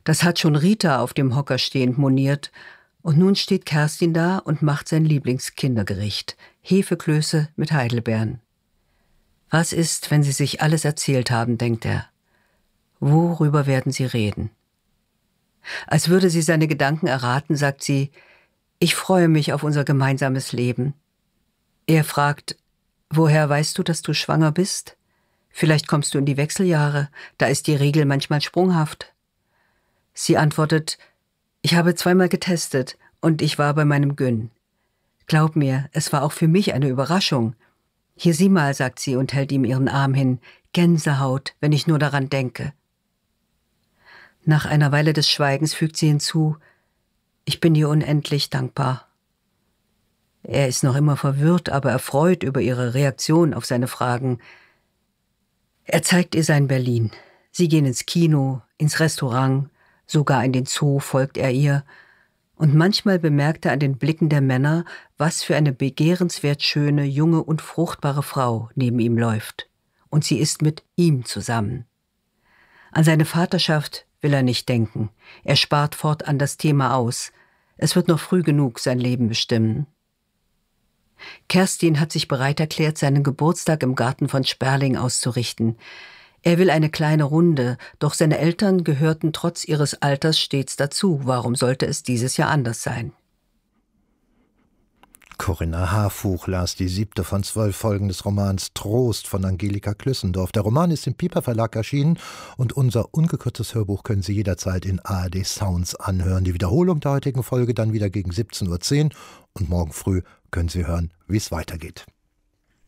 Das hat schon Rita auf dem Hocker stehend moniert. Und nun steht Kerstin da und macht sein Lieblingskindergericht: Hefeklöße mit Heidelbeeren. Was ist, wenn sie sich alles erzählt haben, denkt er. Worüber werden sie reden? Als würde sie seine Gedanken erraten, sagt sie: Ich freue mich auf unser gemeinsames Leben. Er fragt: Woher weißt du, dass du schwanger bist? Vielleicht kommst du in die Wechseljahre, da ist die Regel manchmal sprunghaft. Sie antwortet: Ich habe 2-mal getestet und ich war bei meinem Gyn. Glaub mir, es war auch für mich eine Überraschung. Hier sieh mal, sagt sie und hält ihm ihren Arm hin. Gänsehaut, wenn ich nur daran denke. Nach einer Weile des Schweigens fügt sie hinzu: Ich bin dir unendlich dankbar. Er ist noch immer verwirrt, aber erfreut über ihre Reaktion auf seine Fragen. Er zeigt ihr sein Berlin. Sie gehen ins Kino, ins Restaurant, sogar in den Zoo folgt er ihr. Und manchmal bemerkt er an den Blicken der Männer, was für eine begehrenswert schöne, junge und fruchtbare Frau neben ihm läuft. Und sie ist mit ihm zusammen. An seine Vaterschaft will er nicht denken. Er spart fortan das Thema aus. Es wird noch früh genug sein Leben bestimmen. Kerstin hat sich bereit erklärt, seinen Geburtstag im Garten von Sperling auszurichten. Er will eine kleine Runde, doch seine Eltern gehörten trotz ihres Alters stets dazu. Warum sollte es dieses Jahr anders sein? Corinna Harfuch las die 7. von 12 Folgen des Romans Trost von Angelika Klüssendorf. Der Roman ist im Piper Verlag erschienen und unser ungekürztes Hörbuch können Sie jederzeit in ARD Sounds anhören. Die Wiederholung der heutigen Folge dann wieder gegen 17:10 Uhr und morgen früh können Sie hören, wie es weitergeht.